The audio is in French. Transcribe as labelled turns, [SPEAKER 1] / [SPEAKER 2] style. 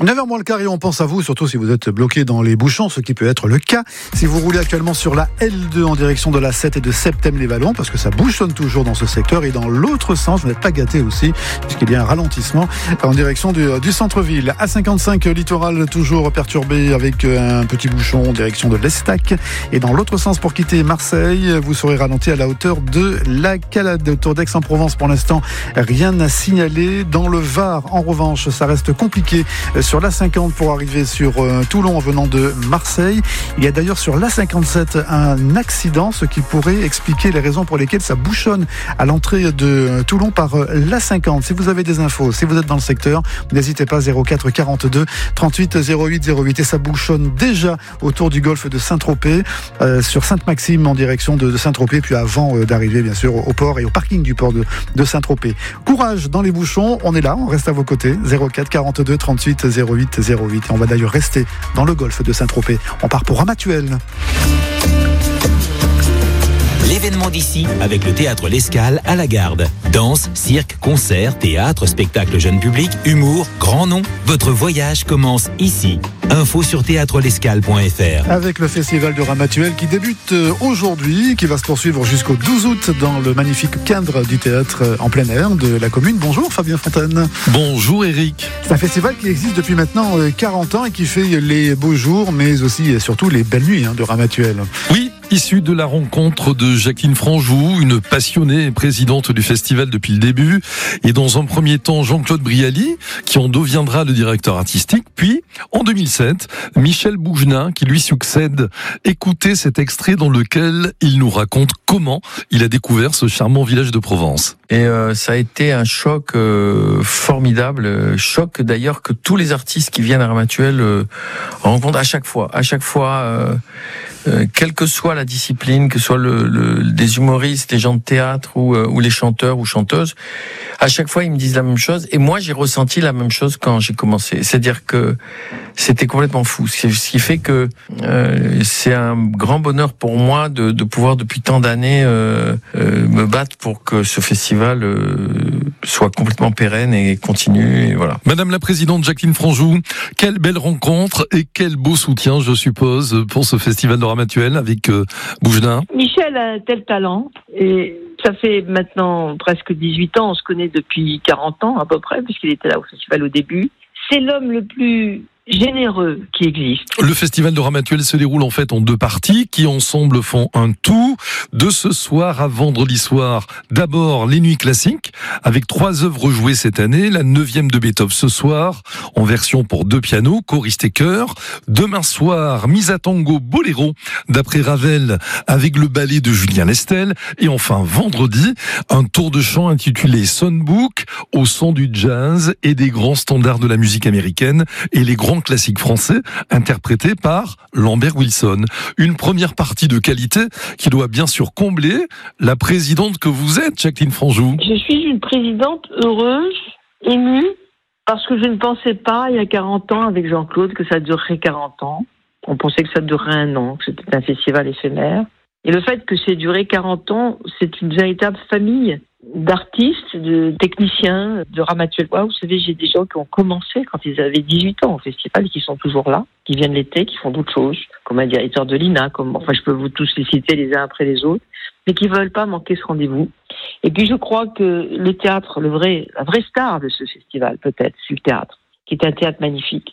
[SPEAKER 1] 9h moins le quart et on pense à vous, surtout si vous êtes bloqué dans les bouchons, ce qui peut être le cas si vous roulez actuellement sur la L2 en direction de la 7 et de Septem-les-Vallons, parce que ça bouchonne toujours dans ce secteur, et dans l'autre sens, vous n'êtes pas gâté aussi, puisqu'il y a un ralentissement en direction du centre-ville. A55 littoral toujours perturbé avec un petit bouchon en direction de l'Estac, et dans l'autre sens pour quitter Marseille, vous serez ralenti à la hauteur de la Calade. Autour d'Aix-en-Provence, pour l'instant, rien à signaler. Dans le Var, en revanche, ça reste compliqué sur l'A50 pour arriver sur Toulon en venant de Marseille. Il y a d'ailleurs sur l'A57 un accident, ce qui pourrait expliquer les raisons pour lesquelles ça bouchonne à l'entrée de Toulon par l'A50. Si vous avez des infos, si vous êtes dans le secteur, n'hésitez pas, 04 42 38 08 08. Et ça bouchonne déjà autour du golfe de Saint-Tropez, sur Sainte-Maxime en direction de Saint-Tropez, puis avant d'arriver bien sûr au port et au parking du port de Saint-Tropez. Courage dans les bouchons, on est là, on reste à vos côtés. 04 42 38 08 08. Et on va d'ailleurs rester dans le golfe de Saint-Tropez. On part pour Ramatuelle.
[SPEAKER 2] L'événement d'ici avec le théâtre L'Escale à la Garde. Danse, cirque, concert, théâtre, spectacle jeune public, humour, grand nom. Votre voyage commence ici. Info sur théâtrelescale.fr.
[SPEAKER 1] Avec le festival de Ramatuelle qui débute aujourd'hui, qui va se poursuivre jusqu'au 12 août dans le magnifique cadre du théâtre en plein air de la commune. Bonjour Fabien Fontaine.
[SPEAKER 3] Bonjour Eric.
[SPEAKER 1] C'est un festival qui existe depuis maintenant 40 ans et qui fait les beaux jours, mais aussi et surtout les belles nuits de Ramatuelle.
[SPEAKER 3] Oui, issu de la rencontre de Jacqueline Franjou, une passionnée présidente du festival depuis le début, et dans un premier temps Jean-Claude Brialy, qui en deviendra le directeur artistique, puis en 2007, Michel Bougenin, qui lui succède. Écoutez cet extrait dans lequel il nous raconte comment il a découvert ce charmant village de Provence.
[SPEAKER 4] Et ça a été un choc formidable, choc d'ailleurs que tous les artistes qui viennent à Ramatuelle rencontrent à chaque fois. Quelle que soit la discipline, que ce soit des humoristes, les gens de théâtre ou les chanteurs ou chanteuses, à chaque fois ils me disent la même chose. Et moi j'ai ressenti la même chose quand j'ai commencé. C'est-à-dire que c'était complètement fou. Ce qui fait que c'est un grand bonheur pour moi de pouvoir depuis tant d'années me battre pour que ce festival soit complètement pérenne et continue. Et voilà.
[SPEAKER 3] Madame la présidente Jacqueline Franjou, quelle belle rencontre et quel beau soutien, je suppose, pour ce festival de Ramatuelle avec Bougenin.
[SPEAKER 5] Michel a un tel talent et ça fait maintenant presque 18 ans, on se connaît depuis 40 ans à peu près, puisqu'il était là au festival au début. C'est l'homme le plus généreux qui existe.
[SPEAKER 3] Le festival de Ramatuelle se déroule en fait en deux parties qui ensemble font un tout. De ce soir à vendredi soir, d'abord les nuits classiques avec 3 œuvres jouées cette année. La 9e de Beethoven ce soir en version pour 2 pianos, choriste et chœur. Demain soir, mise à tango Boléro d'après Ravel avec le ballet de Julien Lestel. Et enfin vendredi, un tour de chant intitulé Songbook au son du jazz et des grands standards de la musique américaine et les grands classique français interprété par Lambert Wilson. Une première partie de qualité qui doit bien sûr combler la présidente que vous êtes, Jacqueline Franjou.
[SPEAKER 5] Je suis une présidente heureuse, émue, parce que je ne pensais pas, il y a 40 ans, avec Jean-Claude, que ça durerait 40 ans. On pensait que ça durerait 1 an, que c'était un festival éphémère. Et le fait que c'est duré 40 ans, c'est une véritable famille d'artistes, de techniciens, de Ramatuellois. Vous savez, j'ai des gens qui ont commencé quand ils avaient 18 ans au festival et qui sont toujours là, qui viennent l'été, qui font d'autres choses, comme un directeur de l'INA, je peux vous tous les citer les uns après les autres, mais qui veulent pas manquer ce rendez-vous. Et puis je crois que le théâtre, la vraie star de ce festival, peut-être, c'est le théâtre, qui est un théâtre magnifique.